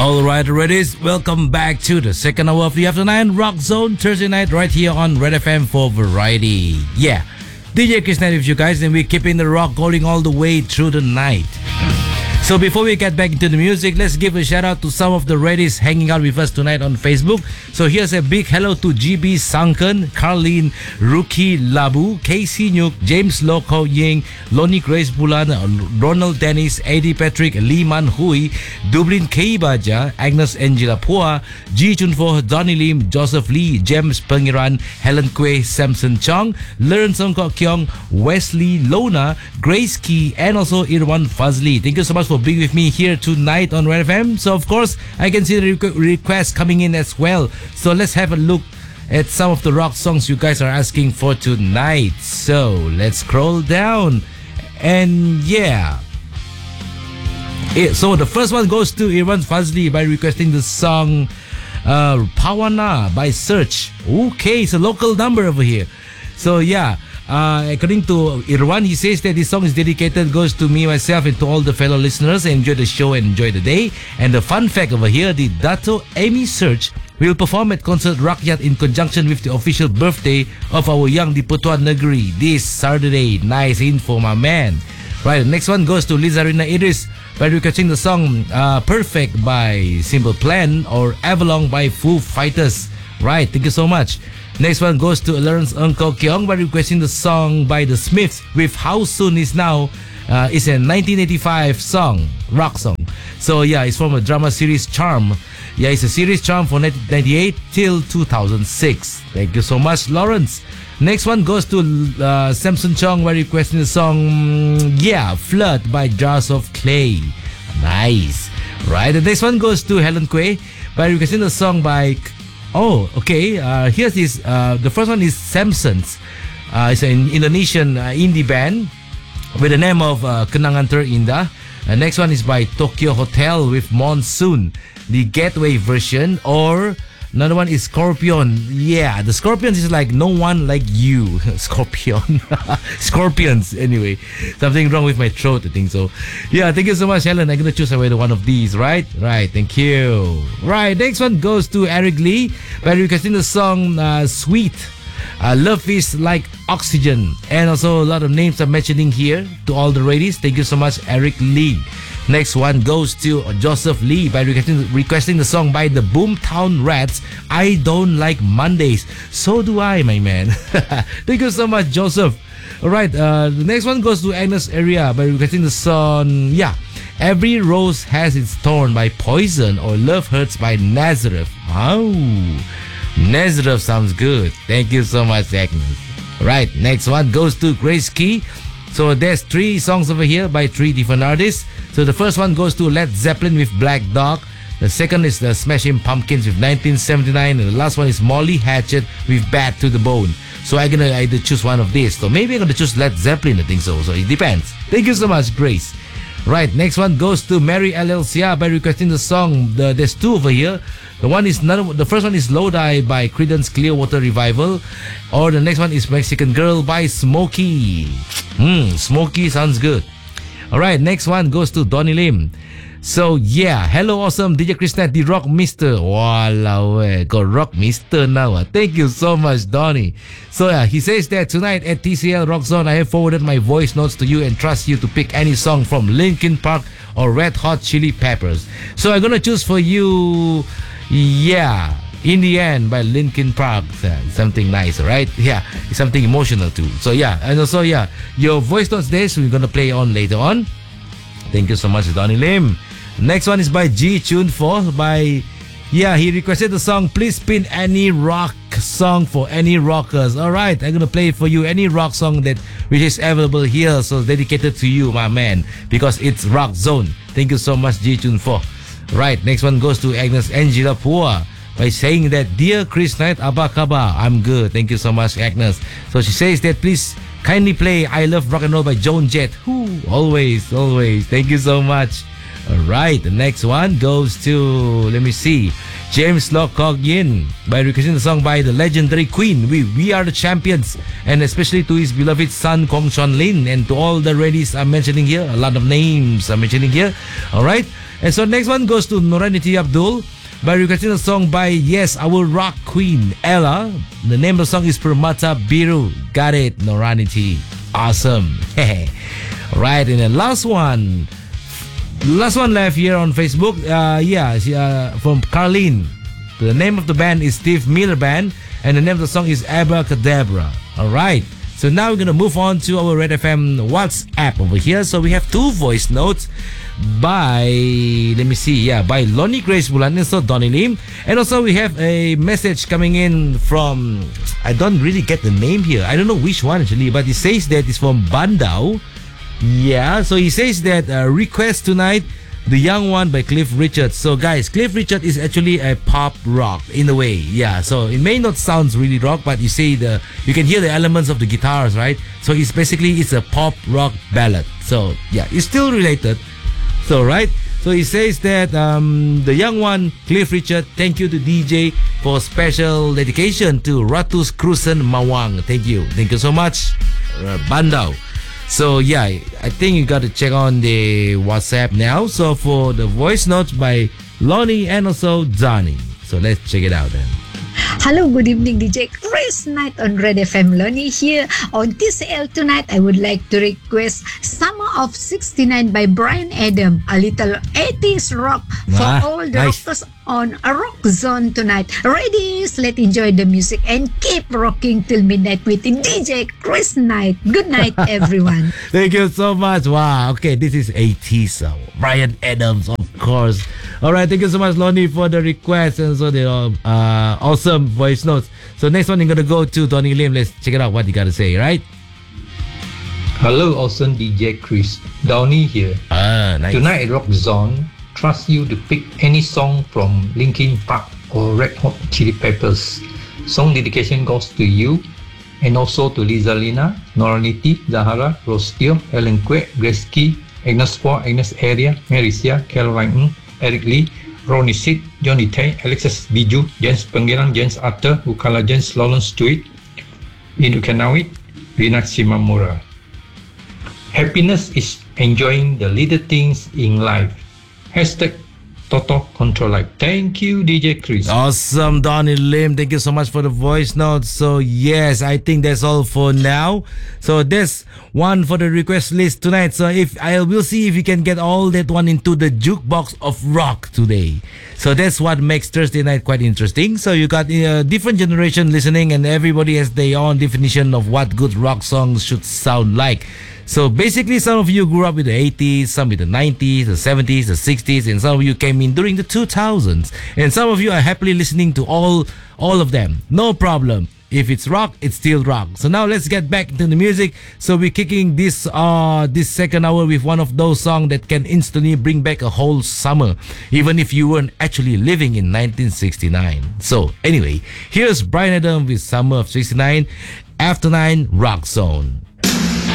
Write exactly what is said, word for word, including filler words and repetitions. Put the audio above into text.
All right, Reddies, welcome back to the second hour of the afternoon Rock Zone Thursday night right here on Red F M for Variety. Yeah, D J Chris Knight with you guys, and we're keeping the rock going all the way through the night. So before we get back into the music, let's give a shout out to some of the Reddies hanging out with us tonight on Facebook. So here's a big hello to G B Sankan, Carlene Ruki Labu, Casey Nyuk, James Loko Ying, Lonnie Grace Bulan, Ronald Dennis, Eddie Patrick, Lee Man Hui, Dublin Keibaja, Agnes Angela Pua, Ji Chunfo, Donny Lim, Joseph Lee, James Pengiran, Helen Kwe, Samson Chong, Learn Song Kok Kyong, Wesley Lona, Grace Key, and also Irwan Fazli. Thank you so much for being with me here tonight on Red F M. So of course I can see the requ- requests coming in as well, so let's have a look at some of the rock songs you guys are asking for tonight. So let's scroll down, and yeah, it, so the first one goes to Irwan Fazli by requesting the song uh, Pawana by Search. Okay, it's a local number over here. So yeah, Uh, according to Irwan, he says that this song is dedicated, goes to me, myself, and to all the fellow listeners. Enjoy the show and enjoy the day. And the fun fact over here, the Dato Amy Search will perform at Concert Rakyat in conjunction with the official birthday of our young Diputuan Negeri this Saturday. Nice info, my man. Right, the next one goes to Lizarina Idris by requesting the song uh, Perfect by Simple Plan or Avalon by Foo Fighters. Right, thank you so much. Next one goes to Lawrence Ng Kok Kyong by requesting the song by The Smiths with How Soon Is Now. Uh, it's a nineteen eighty-five song, rock song. So yeah, it's from a drama series Charm. Yeah, it's a series Charm from nineteen ninety-eight till two thousand six. Thank you so much, Lawrence. Next one goes to uh, Samson Chong by requesting the song Yeah, Flood by Jars of Clay. Nice. Right, the next one goes to Helen Kwe by requesting the song by Oh, okay. Uh, here's this. Uh, the first one is Samsons. Uh, it's an Indonesian uh, indie band with the name of uh, Kenangan Terindah. The next one is by Tokyo Hotel with Monsoon, the Gateway version. Or another one is Scorpion. Yeah, the Scorpions is like No One Like You. Scorpion. Scorpions. Anyway, something wrong with my throat, I think so. Yeah, thank you so much, Helen. I'm going to choose away the one of these, right? Right, thank you. Right, next one goes to Eric Lee by requesting the song uh, Sweet. Uh, Love is Like Oxygen. And also a lot of names I'm mentioning here to all the ladies. Thank you so much, Eric Lee. Next one goes to Joseph Lee by requesting, requesting the song by the Boomtown Rats, I Don't Like Mondays. So do I, my man. Thank you so much, Joseph. Alright, uh, the next one goes to Agnes Area by requesting the song, yeah, Every Rose Has Its Thorn by Poison or Love Hurts by Nazareth. Oh, Nazareth sounds good. Thank you so much, Agnes. Right, next one goes to Grace Key. So there's three songs over here by three different artists. So the first one goes to Led Zeppelin with Black Dog. The second is the Smashing Pumpkins with nineteen seventy-nine. And the last one is Molly Hatchet with Bad to the Bone. So I'm going to either choose one of these. So maybe I'm going to choose Led Zeppelin, I think so. So it depends. Thank you so much, Grace. Right, next one goes to Mary L L Sia by requesting the song. The, there's two over here. The one is another, the first one is Lodi by Creedence Clearwater Revival, or the next one is Mexican Girl by Smokey. Hmm, Smokey sounds good. All right, next one goes to Donny Lim. So yeah, hello awesome D J Chris Knight, the Rock Mister. Walao eh, got Rock Mister now. Ah. Thank you so much, Donny. So yeah, he says that tonight at T C L Rock Zone, I have forwarded my voice notes to you and trust you to pick any song from Linkin Park or Red Hot Chili Peppers. So I'm gonna choose for you, yeah, In the End by Linkin Park. Something nice, right? Yeah, it's something emotional too. So yeah, and also yeah, your voice notes there, so we're gonna play on later on. Thank you so much, Donny Lim. Next one is by G Tune four by, yeah, he requested the song Please Spin Any Rock Song for Any Rockers. Alright, I'm gonna play for you any rock song that which is available here, so dedicated to you, my man, because it's Rock Zone. Thank you so much, G Tune four. Right, next one goes to Agnes Angela Pua by saying that, Dear Chris Knight, apa kabar? I'm good. Thank you so much, Agnes. So she says that please kindly play I Love Rock and Roll by Joan Jett. Whoo, always, always. Thank you so much. Alright, the next one goes to, let me see, James Lockhog Yin by requesting the song by the legendary Queen, We We Are the Champions, and especially to his beloved son Kong Sean Lin, and to all the ladies I'm mentioning here, a lot of names I'm mentioning here. Alright, And so next one goes to Noraniti Abdul by requesting a song by, yes, our rock queen, Ella. The name of the song is Permata Biru. Got it, Noraniti. Awesome. Right, and then last one. Last one left here on Facebook. Uh, yeah, she, uh, from Carlene. The name of the band is Steve Miller Band, and the name of the song is Abracadabra. All right. So now we're going to move on to our Red F M WhatsApp over here. So we have two voice notes by, let me see, yeah, by Lonnie Grace Bulan and so Donnie Lim. And also we have a message coming in from, I don't really get the name here. I don't know which one actually, but it says that it's from Bandau. Yeah, so he says that uh, request tonight, The Young One by Cliff Richard. So guys, Cliff Richard is actually a pop rock in a way. Yeah, so it may not sound really rock, but you see the you can hear the elements of the guitars, right? So it's basically it's a pop rock ballad. So yeah, it's still related. So right, so he says that um, The Young One, Cliff Richard, thank you to D J for special dedication to Ratus Cruzen Mawang. Thank you, thank you so much, uh, Bandau. So yeah, I think you got to check on the WhatsApp now. So for the voice notes by Lonnie and also Johnny. So let's check it out then. Hello, good evening, D J Chris Knight on Red F M. Lonnie here. On T C L tonight, I would like to request Summer of sixty-nine by Brian Adam. A little eighties rock for Ah, all the nice. rockers on a rock zone tonight. Ladies, let's enjoy the music and keep rocking till midnight with D J Chris Knight. Good night, everyone. Thank you so much. Wow. Okay, this is eighties. Uh, Brian Adams, of course. All right, thank you so much, Lonnie, for the request and so the uh, awesome voice notes. So next one, you're gonna go to Donnie Lim. Let's check it out. What you gotta say, right? Hello, awesome D J Chris. Downey here. Ah, nice. Tonight at Rock Zone, trust you to pick any song from Linkin Park or Red Hot Chili Peppers. Song dedication goes to you and also to Lisa Lina, Noraniti, Zahara, Rostio, Ellen Kwek, Grace Key, Agnes Poor, Agnes Aria, Marisia, Caroline Ng, Eric Lee, Ronnie Sid, Johnny Tay, Alexis Biju, James Pengiran, James Arthur, Ukala James, Lawrence Stewart, Indu Kanawit, Rina Shimamura. Happiness is enjoying the little things in life. Hashtag Toto Control Life. Thank you, D J Chris. Awesome, Donnie Lim. Thank you so much for the voice notes. So yes, I think that's all for now. So that's one for the request list tonight. So if I will see if you can get all that one into the jukebox of rock today. So that's what makes Thursday night quite interesting. So you got a different generation listening, and everybody has their own definition of what good rock songs should sound like. So basically, some of you grew up with the eighties, some with the nineties, the seventies, the sixties, and some of you came in during the two thousands. And some of you are happily listening to all all of them. No problem. If it's rock, it's still rock. So now let's get back into the music. So we're kicking this uh this second hour with one of those songs that can instantly bring back a whole summer, even if you weren't actually living in nineteen sixty-nine. So anyway, here's Brian Adams with Summer of sixty-nine, After Nine Rock Zone.